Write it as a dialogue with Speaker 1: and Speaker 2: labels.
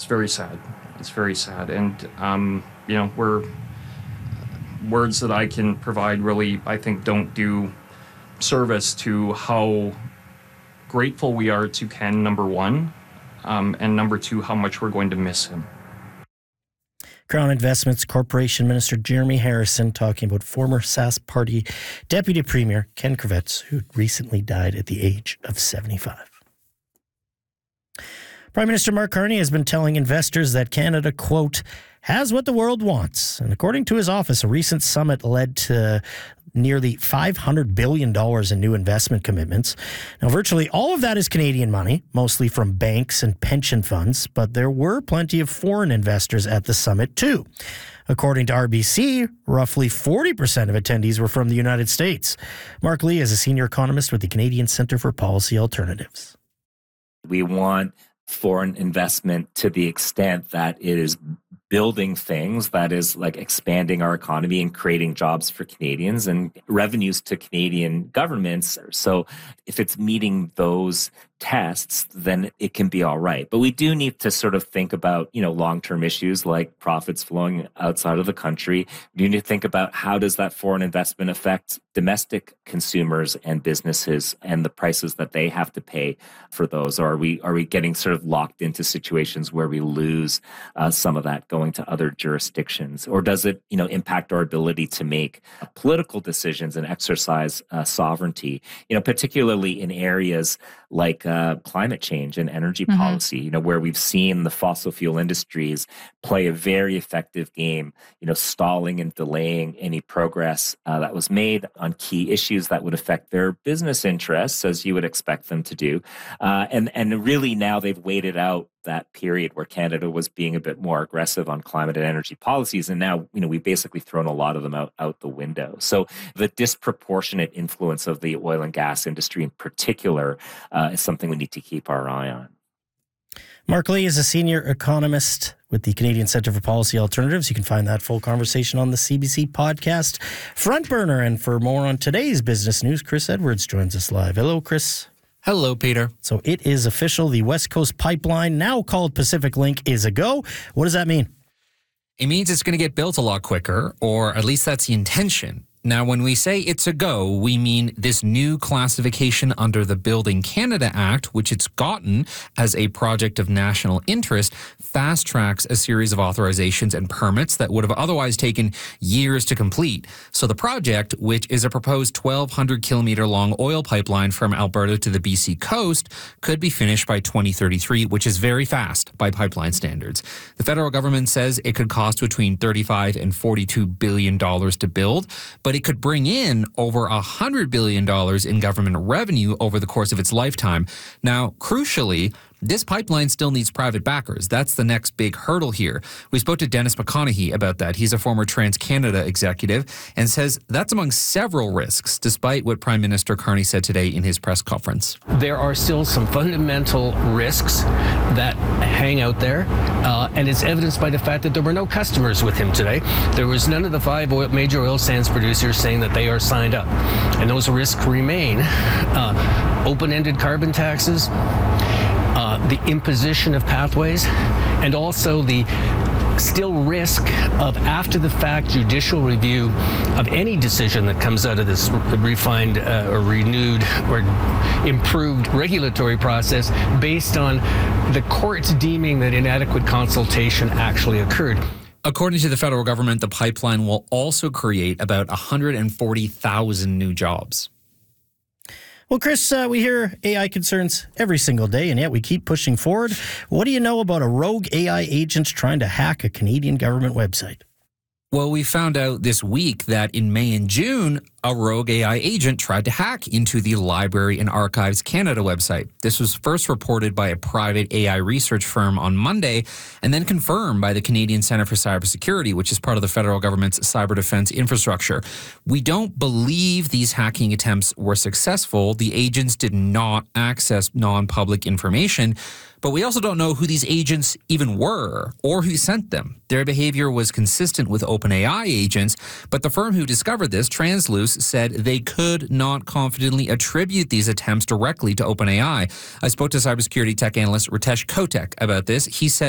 Speaker 1: It's very sad. It's very sad. And, we're words that I can provide really, I think, don't do service to how grateful we are to Ken, number one, and number two, how much we're going to miss him.
Speaker 2: Crown Investments Corporation Minister Jeremy Harrison talking about former Sask Party Deputy Premier Ken Kravets, who recently died at the age of 75. Prime Minister Mark Carney has been telling investors that Canada, quote, has what the world wants. And according to his office, a recent summit led to nearly $500 billion in new investment commitments. Now, virtually all of that is Canadian money, mostly from banks and pension funds, but there were plenty of foreign investors at the summit too. According to RBC, roughly 40% of attendees were from the United States. Mark Lee is a senior economist with the Canadian Centre for Policy Alternatives.
Speaker 3: We want foreign investment to the extent that it is building things, that is like expanding our economy and creating jobs for Canadians and revenues to Canadian governments. So if it's meeting those tests, then it can be all right. But we do need to sort of think about, long-term issues like profits flowing outside of the country. We need to think about how does that foreign investment affect domestic consumers and businesses and the prices that they have to pay for those. Or are we getting sort of locked into situations where we lose some of that going to other jurisdictions? Or does it, impact our ability to make political decisions and exercise sovereignty, particularly in areas like climate change and energy policy, where we've seen the fossil fuel industries play a very effective game, stalling and delaying any progress that was made on key issues that would affect their business interests, as you would expect them to do. And really now they've waited out that period where Canada was being a bit more aggressive on climate and energy policies. And now, we've basically thrown a lot of them out the window. So the disproportionate influence of the oil and gas industry in particular is something we need to keep our eye on.
Speaker 2: Mark Lee is a senior economist with the Canadian Centre for Policy Alternatives. You can find that full conversation on the CBC podcast Front Burner. And for more on today's business news, Chris Edwards joins us live. Hello, Chris.
Speaker 4: Hello, Peter.
Speaker 2: So it is official. The West Coast Pipeline, now called Pacific Link, is a go. What does that mean?
Speaker 4: It means it's going to get built a lot quicker, or at least that's the intention. Now, when we say it's a go, we mean this new classification under the Building Canada Act, which it's gotten as a project of national interest, fast tracks a series of authorizations and permits that would have otherwise taken years to complete. So the project, which is a proposed 1,200-kilometer long oil pipeline from Alberta to the BC coast, could be finished by 2033, which is very fast by pipeline standards. The federal government says it could cost between $35 and $42 billion to build, but it could bring in over $100 billion in government revenue over the course of its lifetime. Now, crucially, this pipeline still needs private backers. That's the next big hurdle here. We spoke to Dennis McConaughey about that. He's a former TransCanada executive and says that's among several risks, despite what Prime Minister Carney said today in his press conference.
Speaker 5: There are still some fundamental risks that hang out there, and it's evidenced by the fact that there were no customers with him today. There was none of the five major oil sands producers saying that they are signed up. And those risks remain open-ended carbon taxes, the imposition of pathways, and also the still risk of after-the-fact judicial review of any decision that comes out of this refined or renewed or improved regulatory process based on the courts deeming that inadequate consultation actually occurred.
Speaker 4: According to the federal government, the pipeline will also create about 140,000 new jobs.
Speaker 2: Well, Chris, we hear AI concerns every single day, and yet we keep pushing forward. What do you know about a rogue AI agent trying to hack a Canadian government website?
Speaker 4: Well, we found out this week that in May and June, a rogue AI agent tried to hack into the Library and Archives Canada website. This was first reported by a private AI research firm on Monday and then confirmed by the Canadian Centre for Cybersecurity, which is part of the federal government's cyber defense infrastructure. We don't believe these hacking attempts were successful. The agents did not access non-public information, but we also don't know who these agents even were or who sent them. Their behavior was consistent with OpenAI agents, but the firm who discovered this, Transluce, said they could not confidently attribute these attempts directly to OpenAI. I spoke to cybersecurity tech analyst Ritesh Kotek about this. He said